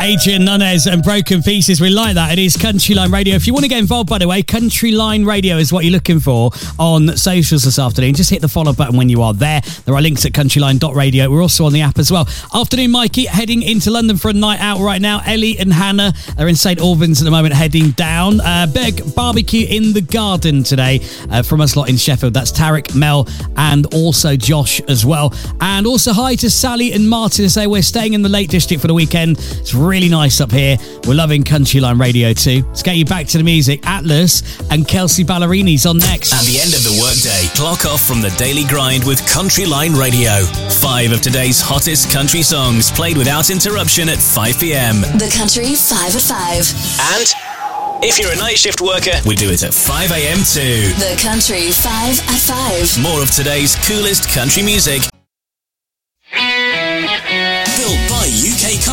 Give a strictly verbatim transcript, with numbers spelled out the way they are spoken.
Adrian Nunes and Broken Pieces. We like that. It is Countryline Radio. If you want to get involved, by the way, Countryline Radio is what you're looking for on socials this afternoon. Just hit the follow button when you are there. There are links at countryline dot radio. We're also on the app as well. Afternoon, Mikey, heading into London for a night out right now. Ellie and Hannah are in Saint Albans at the moment, heading down. Uh, big barbecue in the garden today uh, from us lot in Sheffield. That's Tarek, Mel, and also Josh as well. And also hi to Sally and Martin, to say we're staying in the Lake District for the weekend. It's really nice up here. We're loving Countryline Radio too. Let's get you back to the music. Atlas and Kelsey Ballerini's on next. At the end of the workday, clock off from the daily grind with Countryline Radio. Five of today's hottest country songs played without interruption at five p.m. The Country five at five. And if you're a night shift worker, we do it at five a.m. too. The Country five at five. More of today's coolest country music